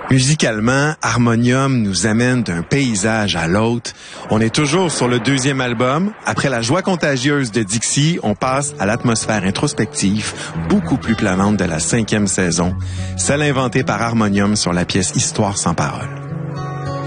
Musicalement, Harmonium nous amène d'un paysage à l'autre. On est toujours sur le 2e album. Après la joie contagieuse de Dixie, on passe à l'atmosphère introspective, beaucoup plus planante de la 5e saison, celle inventée par Harmonium sur la pièce Histoire sans parole.